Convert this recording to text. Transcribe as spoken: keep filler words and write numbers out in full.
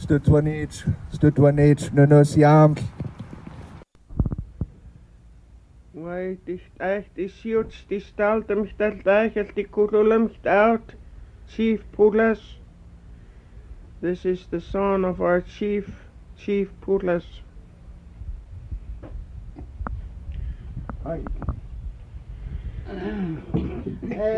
Stutwanich, Stutwanich, Nunus Yam. Wait, is echt is huge, die stelt hem stelt eigenlijk die curriculum out, Chief Pulas. This is the son of our chief, Chief Pulas. Hi. Hey.